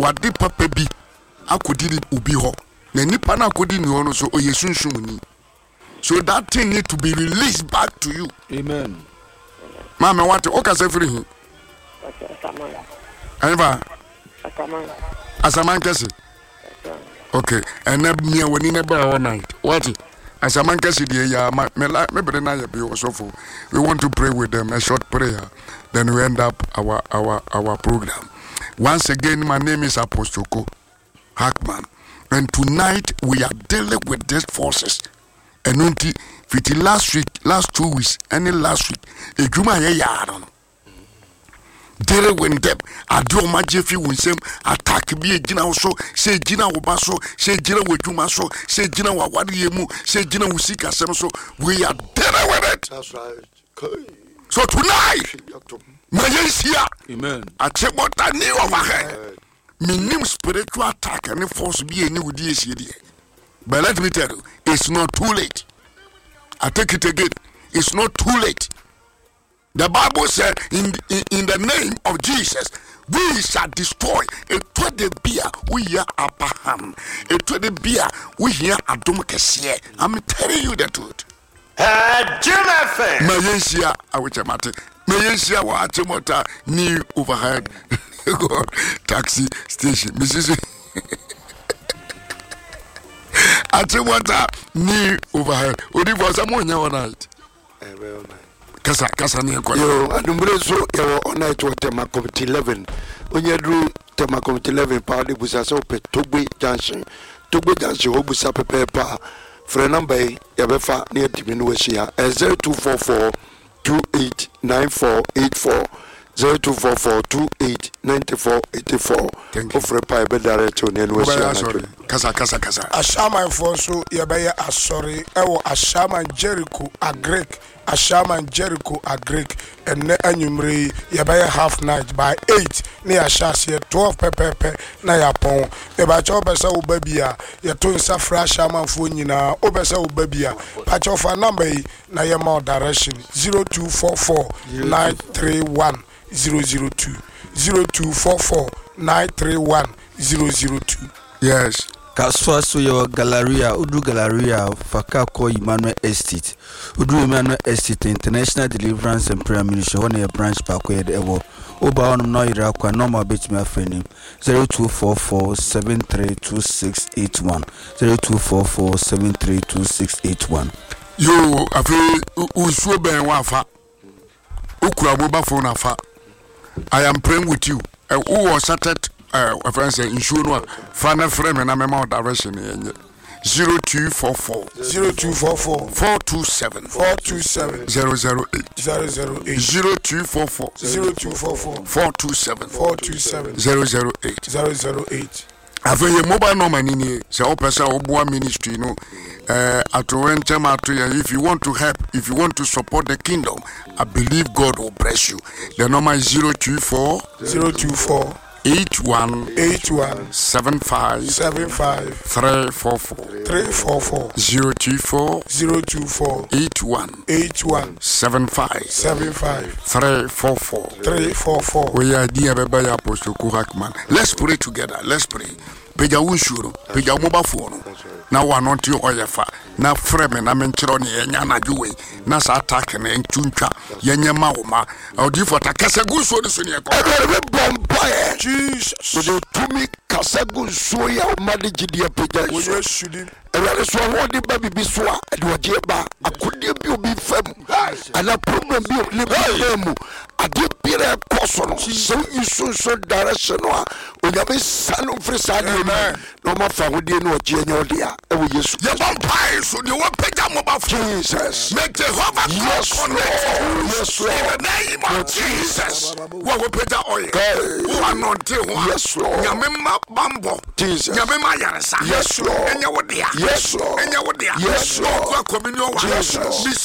wade papa bi akodi ubi ho na nipa na akodi ni ho no so oyesunsun. So that thing need to be released back to you. Amen. Mama, what okay say free him? Eva. Asaman kesi. Okay, and na me when in all night. What? Asaman kesi dey ya me brother na ya be also for. We want to pray with them, a short prayer. Then we end up our program. Once again, my name is Apostle Ko Hackman. And tonight we are dealing with these forces. And until last 2 weeks, any last week, a Juma ya dealing with them. I do my Jeffy with them attack be a Gina so, say Gina Wabaso, say Gina with Jumaso, say Gina Wadiemu, say Gina Usika so. We are dealing with it. That's right. So tonight, Malaysia, amen. I check what I knew overhead. Minim spiritual attack and force be a new DSD. But let me tell you, it's not too late. I take it again. It's not too late. The Bible said, in the name of Jesus, we shall destroy a 20 beer. We hear Abraham. A 20 beer. We hear Adam Kessie. I'm telling you the truth. Malaysia, I wish I'm at it. Malaysia, what I'm new overhead. Taxi station, Mrs. I tell what new overhead. What if was someone all night? Kasa near yo, I don't believe so. You're all night to Temacomet 11. When you drew Temacomet 11, party was as open Togbe Junction, Obusa Pepa, for a number, Yabefa near Timinuasia, 0244 289484. 0244289484. Thank you. For a pipe director near Kasa. Ashama Fonso, Yabaya Asori, Ewo Ashama Jericho, a Greek, Ashama Jericho, a Greek, and Anumri, Yabaya half night by 8 near Shasia, 12 pepe, Nayapon, Ebacho Bessa Ubabia, Yatun Safra Shaman Funina, Obessa Ubabia, patch of a number, Nayama direction 0244 931 002 0244 931 002. Yes. Kaswa so your Galleria, Udu Galleria, Fakako Emmanuel Estate, Udu Emmanuel Estate, International Deliverance and Prayer Ministry, one a branch back where they were. Oba on Noira, normal bit me a friend 0244 732681 0244 732681. You have Usu Ben Wafa Ukra mobile phone afa. I am praying with you. Who was started a friend say insure final frame and I'm a direction 0244 427 008 0244 427 008. Have a mobile number in here. So, Open Ministry, no. If you want to help, if you want to support the kingdom, I believe God will bless you. The number is 024 81 75 344 024 81 75 344. We are dear by Apostle Kuhakman. Let's pray together. Let's pray. Peja unshuro, peja mobile phone. Na wanoti oyefa na frame na menchironi yenya na juwe na sa attack na entuncha yenya maoma odifo takasegu so ni so ne ko every bomb Jesus so to me kasagu so ya madi gidie peja so shudi every so wodi ba bibi so a de oje ba akode bi obi fam ana problem bi obi fam ade bire koso no so isu so direction no onyame sanu frisade no ma fa wodi no oje nya odia e wo yesu ye vampire so de wo peja mo ba Jesus make Jehovah connect yes in the name of Jesus wo peja oil who anointed one yes Lord nyame ma bambo Jesus nyame ma yaresa yes Lord enya wo dia yes Lord enya wo dia yes Lord ko communion wa Jesus